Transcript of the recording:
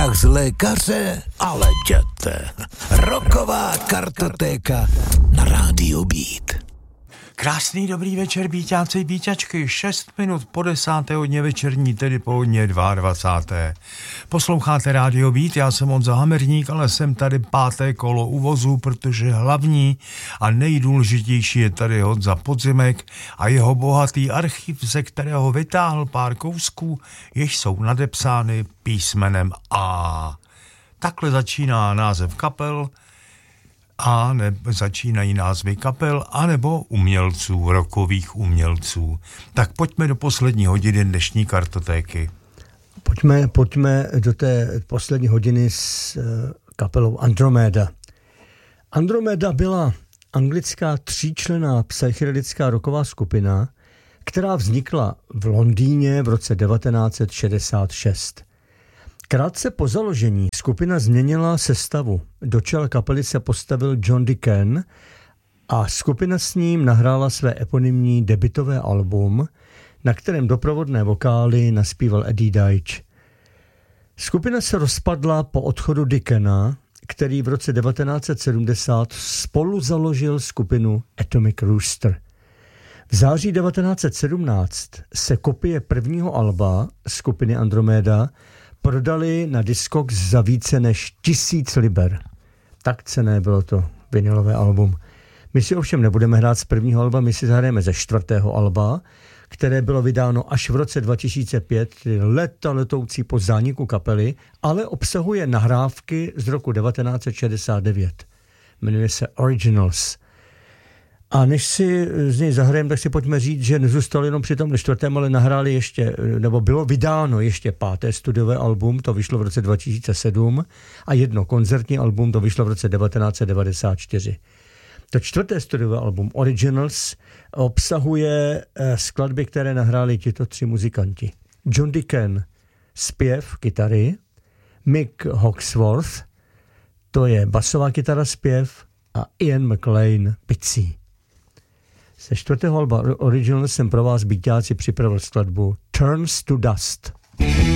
strach z lékaře, ale jděte. Rocková kartotéka na rádiu Beat. Krásný dobrý večer, Bíťáci, Bíťačky, 6 minut po 10. hodině večerní, tedy po hodině 22. Posloucháte rádio Beat, já jsem Honza Hamerník, ale jsem tady 5. kolo uvozu, protože hlavní a nejdůležitější je tady Honza Podzimek a jeho bohatý archiv, ze kterého vytáhl pár kousků, jež jsou nadepsány písmenem A. Takhle začíná název kapel, a začínají názvy kapel, anebo umělců, rockových umělců. Tak pojďme do poslední hodiny dnešní kartotéky. Pojďme do té poslední hodiny s kapelou Andromeda. Andromeda byla anglická 3členná psychedelická rocková skupina, která vznikla v Londýně v roce 1966. Krátce po založení skupina změnila sestavu. Do čela kapely se postavil John Deacon a skupina s ním nahrála své eponymní debutové album, na kterém doprovodné vokály naspíval Eddie Deitch. Skupina se rozpadla po odchodu Deacona, který v roce 1970 spolu založil skupinu Atomic Rooster. V září 1917 se kopie prvního alba skupiny Andromeda prodali na Discogs za více než 1000 liber. Tak cenné bylo to vinylové album. My si ovšem nebudeme hrát z prvního alba, my si zahrajeme ze 4. alba, které bylo vydáno až v roce 2005, letoucí po zániku kapely, ale obsahuje nahrávky z roku 1969. Jmenuje se Originals. A než si z něj zahrajeme, tak si pojďme říct, že nezůstali jenom při tom 4., ale nahráli ještě, nebo bylo vydáno ještě 5. studiové album, to vyšlo v roce 2007, a jedno koncertní album, to vyšlo v roce 1994. To 4. studiové album Originals obsahuje skladby, které nahráli tito 3 muzikanti. John Deacon, zpěv, kytary, Mick Hawksworth, to je basová kytara, zpěv, a Ian McLean, bicí. Ze 4. alba Original jsem pro vás, Bíťáci, připravil skladbu Turns to Dust.